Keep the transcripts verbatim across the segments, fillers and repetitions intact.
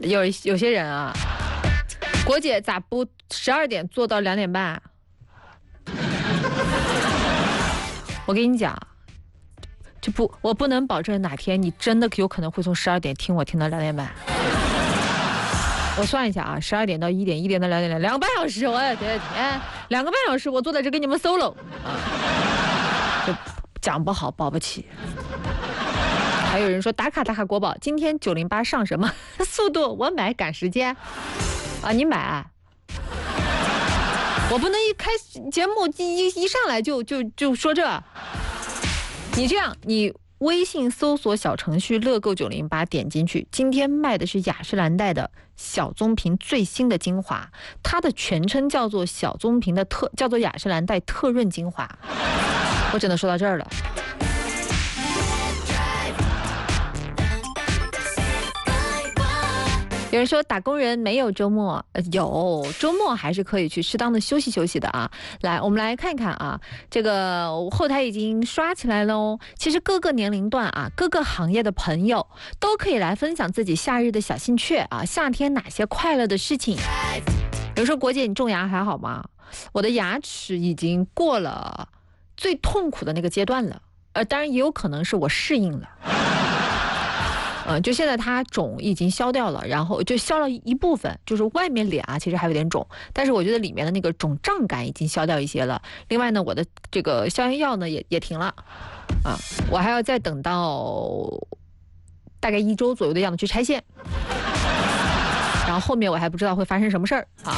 有有些人啊，国姐咋不十二点做到两点半？我跟你讲，就不，我不能保证哪天你真的有可能会从十二点听我听到两点半。我算一下啊，十二点到一点，一点到两点，两个半小时，我的天，两个半小时，我坐在这跟你们 solo 啊，就讲不好保不齐。还有人说打卡打卡国宝，今天九零八上什么速度？我买赶时间啊，你买啊？我不能一开节目一一上来就就就说这。你这样，你微信搜索小程序乐购九零八，点进去，今天卖的是雅诗兰黛的小棕瓶最新的精华，它的全称叫做小棕瓶的特，叫做雅诗兰黛特润精华。我只能说到这儿了。有人说打工人没有周末，呃，有周末还是可以去适当的休息休息的啊。来，我们来看看啊，这个后台已经刷起来了哦。其实各个年龄段啊，各个行业的朋友都可以来分享自己夏日的小兴趣啊，夏天哪些快乐的事情。比如说国姐，你种牙还好吗？我的牙齿已经过了最痛苦的那个阶段了，呃，当然也有可能是我适应了。嗯，就现在它肿已经消掉了，然后就消了一部分，就是外面脸啊其实还有点肿，但是我觉得里面的那个肿胀感已经消掉一些了。另外呢，我的这个消炎药呢也也停了，啊，我还要再等到大概一周左右的样子去拆线，然后后面我还不知道会发生什么事儿啊。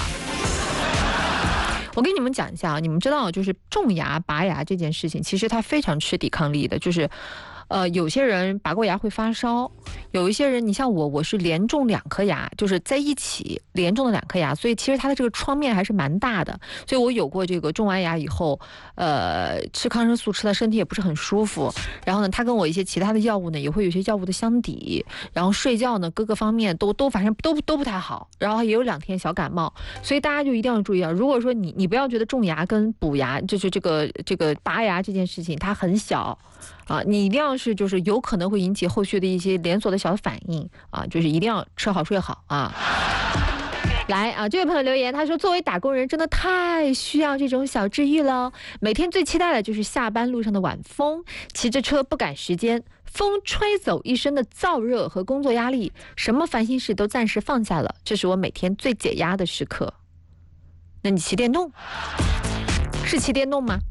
我跟你们讲一下啊，你们知道就是种牙拔牙这件事情，其实它非常吃抵抗力的，就是。呃，有些人拔过牙会发烧，有一些人，你像我，我是连种两颗牙，就是在一起连种了两颗牙，所以其实它的这个创面还是蛮大的，所以我有过这个种完牙以后，呃，吃抗生素吃的身体也不是很舒服，然后呢，它跟我一些其他的药物呢也会有些药物的相抵，然后睡觉呢各个方面都都反正都都不太好，然后也有两天小感冒，所以大家就一定要注意啊，如果说你你不要觉得种牙跟补牙就是这个这个拔牙这件事情它很小。啊，你一定要是就是有可能会引起后续的一些连锁的小反应啊，就是一定要吃好睡好啊。来啊，这位朋友留言，他说作为打工人真的太需要这种小治愈了，每天最期待的就是下班路上的晚风，骑着车不赶时间，风吹走一身的燥热和工作压力，什么烦心事都暂时放下了，这是我每天最解压的时刻。那你骑电动是骑电动吗？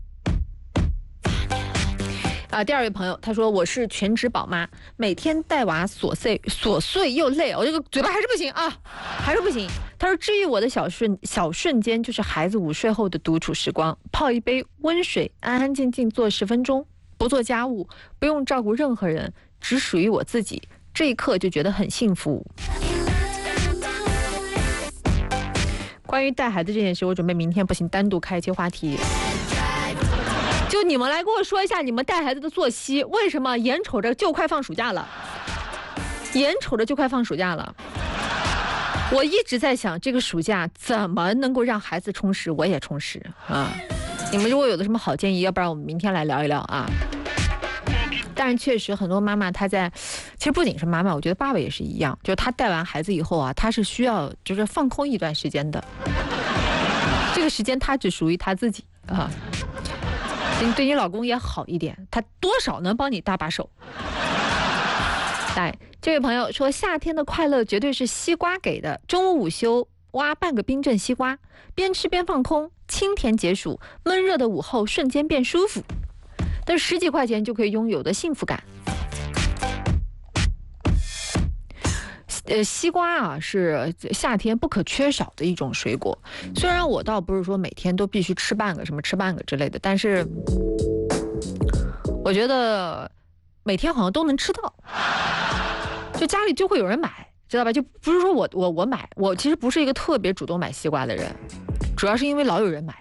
啊，第二位朋友他说我是全职宝妈，每天带娃琐碎琐碎又累，我这个嘴巴还是不行啊，还是不行。他说治愈我的小瞬小瞬间就是孩子午睡后的独处时光，泡一杯温水，安安静静坐十分钟，不做家务，不用照顾任何人，只属于我自己，这一刻就觉得很幸福。关于带孩子这件事，我准备明天不行单独开一期话题。就你们来跟我说一下你们带孩子的作息，为什么眼瞅着就快放暑假了，眼瞅着就快放暑假了，我一直在想这个暑假怎么能够让孩子充实，我也充实啊。你们如果有的什么好建议，要不然我们明天来聊一聊啊。但是确实很多妈妈她在，其实不仅是妈妈，我觉得爸爸也是一样，就是他带完孩子以后啊，他是需要就是放空一段时间的，这个时间他只属于他自己啊。你对你老公也好一点，他多少能帮你搭把手。来，这位朋友说夏天的快乐绝对是西瓜给的，中午午休挖半个冰镇西瓜，边吃边放空，清甜解暑，闷热的午后瞬间变舒服，但是十几块钱就可以拥有的幸福感。呃，西瓜啊是夏天不可缺少的一种水果。虽然我倒不是说每天都必须吃半个，什么吃半个之类的，但是我觉得每天好像都能吃到，就家里就会有人买，知道吧？就不是说我我我买，我其实不是一个特别主动买西瓜的人，主要是因为老有人买。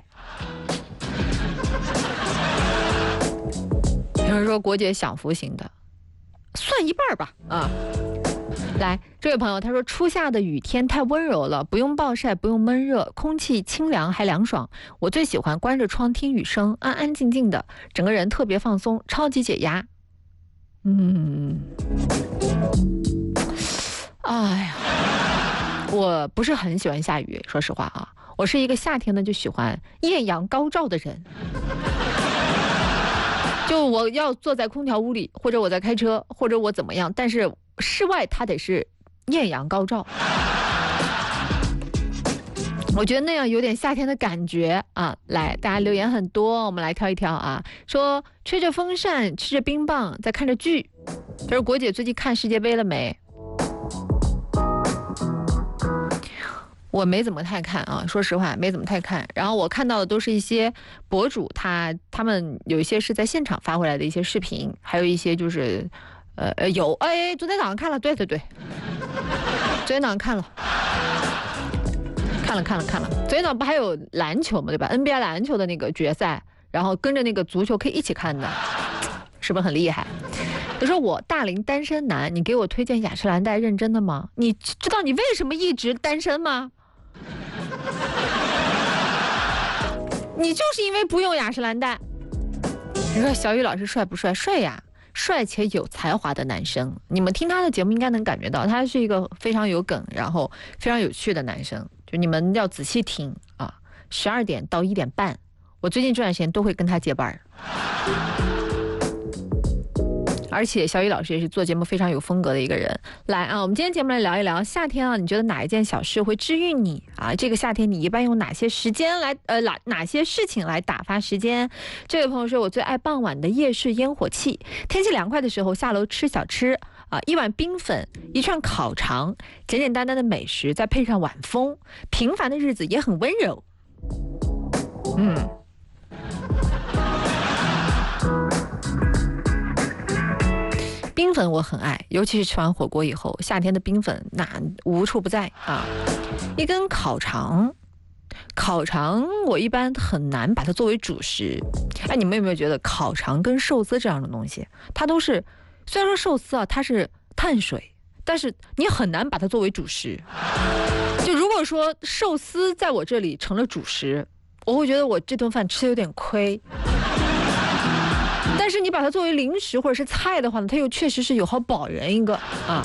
有人说国姐享福型的，算一半吧啊。来，这位朋友他说初夏的雨天太温柔了，不用暴晒，不用闷热，空气清凉还凉爽，我最喜欢关着窗听雨声，安安静静的，整个人特别放松，超级解压。嗯，哎呀， 我不是很喜欢下雨，说实话啊，我是一个夏天呢就喜欢艳阳高照的人。就我要坐在空调屋里，或者我在开车，或者我怎么样，但是室外它得是艳阳高照。我觉得那样有点夏天的感觉啊！来，大家留言很多，我们来挑一挑啊。说吹着风扇，吃着冰棒，在看着剧。他说国姐最近看世界杯了没？我没怎么太看啊，说实话没怎么太看。然后我看到的都是一些博主他他们有一些是在现场发回来的一些视频，还有一些就是呃呃有哎，昨天早上看了，对对对，昨天早上看了。看了看了看了，昨天早上不还有篮球嘛，对吧 ？N B A 篮球的那个决赛，然后跟着那个足球可以一起看的，是不是很厉害？他说我大龄单身男，你给我推荐雅诗兰黛，认真的吗？你知道你为什么一直单身吗？你就是因为不用雅诗兰黛。你说小雨老师帅不帅？帅呀，帅且有才华的男生。你们听他的节目应该能感觉到，他是一个非常有梗，然后非常有趣的男生。就你们要仔细听啊，十二点到一点半，我最近这段时间都会跟他接班。而且小雨老师也是做节目非常有风格的一个人。来啊，我们今天节目来聊一聊夏天啊，你觉得哪一件小事会治愈你啊？这个夏天你一般用哪些时间来呃哪哪些事情来打发时间？这位朋友说，我最爱傍晚的夜市烟火气，天气凉快的时候下楼吃小吃啊，一碗冰粉，一串烤肠，简简单单的美食，再配上晚风，平凡的日子也很温柔。嗯。冰粉我很爱，尤其是吃完火锅以后，夏天的冰粉那无处不在啊。一根烤肠，烤肠我一般很难把它作为主食。哎，你们有没有觉得烤肠跟寿司这样的东西，它都是虽然说寿司啊它是碳水，但是你很难把它作为主食。就如果说寿司在我这里成了主食，我会觉得我这顿饭吃的有点亏。但是你把它作为零食或者是菜的话呢，它又确实是有好饱人一个啊。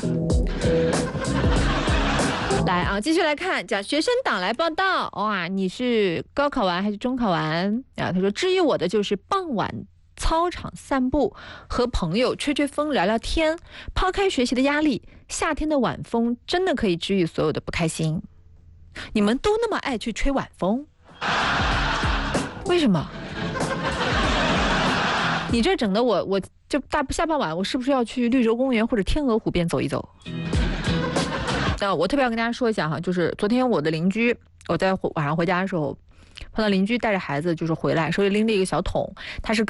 来啊，继续来看，讲学生党来报道。哇，你是高考完还是中考完啊？他说，治愈我的就是傍晚操场散步，和朋友吹吹风聊聊天，抛开学习的压力，夏天的晚风真的可以治愈所有的不开心。你们都那么爱去吹晚风，为什么？你这整的我，我就大下傍晚，我是不是要去绿洲公园或者天鹅湖边走一走？那我特别要跟大家说一下哈，就是昨天我的邻居，我在晚上回家的时候，碰到邻居带着孩子就是回来，手里拎着一个小桶，他是